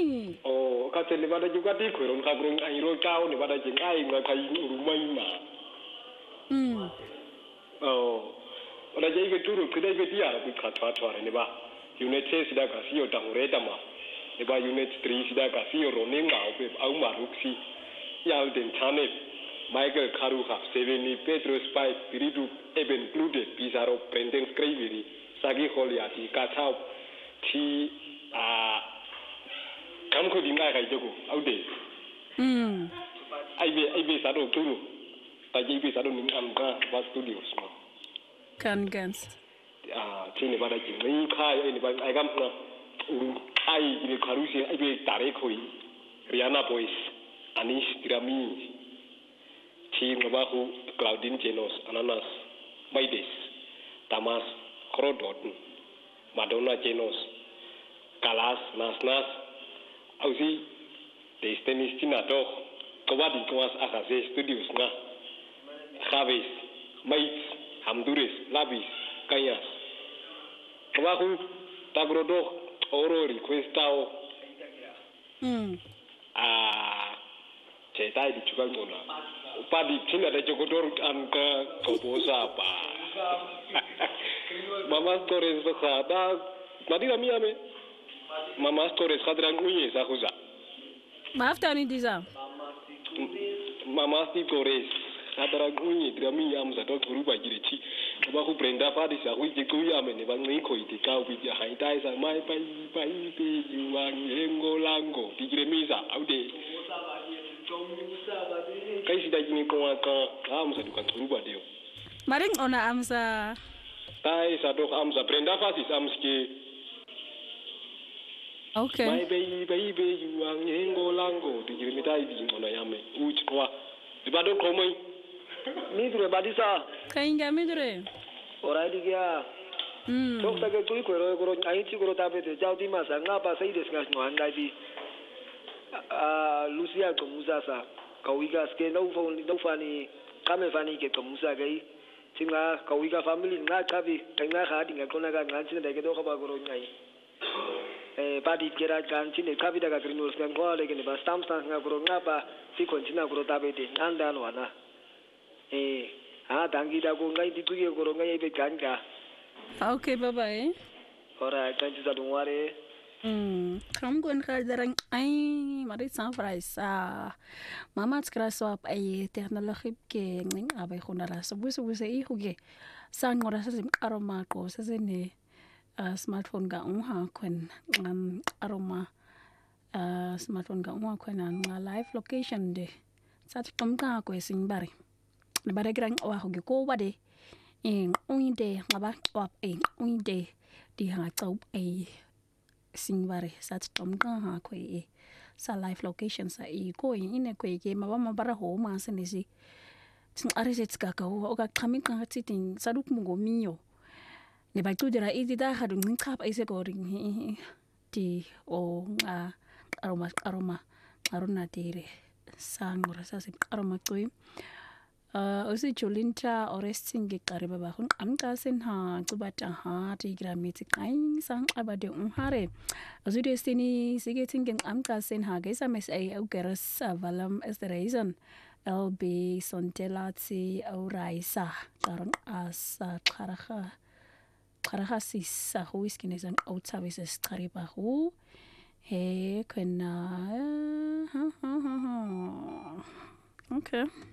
Oh, kasi ni bada juga di kurun kagrung airo kau ni bada jeng ai ngai kai rumah ima. Oh, ora jadi ke turu kedai ke dia aku kata ni ba. Unit 6 sudah kasih orang ureta ma. Ni ba unit 3 sudah kasih orang ngau pe au maruksi. Ya den chane Michael Karuha 70 Petrus Pipe Piridu even included Pizarro Prenden Scriveri Sagi Holiati Katau Ti kam ko dinga kai jogo aude ai be sado tulu ta ji be sado ning amka ba studios ma kan chini bada ji ni kai ni ba ai kam na ai ni karusi ai be tare koi Rihanna Boys Anish Tirami Chi Mabahu Claudine Genos Ananas Maides Tamas Krodot Madonna Genos Kalas Nas Ausi Destinis Tina doch Kawadi Kawas Akase Studios na Chaves Mates Hamdures Labis Kayas Kawahu Tagrodoh Oro Requestao Cetai di juga ngona Padi Cina ada jogodor angka kobosa pa Mama Torres Bakada Madi kami ame Mama Torres kadran unye sakuza Maaf tani diza Mama Torres kadran unye drami am za dok ruba gireci ba ku Brenda Padi sa ku je ku ame ne ba ngi ko iti ka u bi ha itai sa mai pai pe yuang yengo lango digremiza aude kai sida jini ko aka amsa dukan ruba dio maring ona amsa tai sa dok amsa Brenda Fasis amski okay mai baby yuang yengo lango digremita ibi ona yame uch kwa ibado komai midure badisa kainga midure ora digia tok tage tui ko ro ai chi ko tabe de jau di ma sa nga ba sai des nga no an dai bi Lucia ko musa sa kawiga ske no fani kame fani ke ko musa gai tinga kawiga family nga kabi tinga ha dinga kona ga nga chin da ke do ka ba ko ro ngai badi kera kan chin de kabi daga grinol ska ko le ke ne ba stam nga ko nga ba si kon chin ko tabe de anda no ana dangi da ko ngai di tuye ko ngai be ganga okay bye bye ora kan ju da dunware kam gon ka darang ai mari surprise mama skra swap ai technology ke nging abai khona ra so busu i huge sang ngora sa sim aroma ko sa ne smartphone ga ha kon aroma smartphone ga kon na live location de sa tom ka ko sing bari na bare grang wa huge ko wade uinde ngaba wap uinde di ha tau ai singware sa tom ka ha ko sa live location sa ko ine ko ke mama bara ho ma se ne si tin are se tsaka ka o ga kami ka titin sa duk mungo minyo ne ba tu dira idi da ha dun kap ai se ko ring ti o aroma aruna dire sa ngora sa se aroma ko osi cholinta oresting ke kariba ba hun amta sen ha kubata ha ti gramiti kain sang abade hare osi destiny sige tingen amta sen ha gesa mes ai au keras valam es reason lb sontelati au raisa karon asa kharaha sisa huiski nesan out services kariba hu he kana okay